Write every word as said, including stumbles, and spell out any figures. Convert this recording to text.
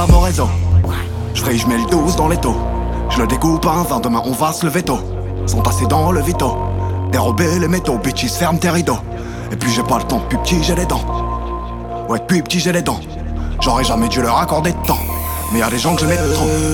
à mon réseau. J'frais, j'mets le douze dans les taux. J'le découpe à un vingt, demain on va se lever tôt. Sont passés dans le vito. Dérober les métaux, bitches ferme tes rideaux. Et puis j'ai pas le temps, depuis petit j'ai les dents. Ouais, depuis petit j'ai les dents. J'aurais jamais dû leur accorder de temps. Mais y'a des gens que j'aimais trop.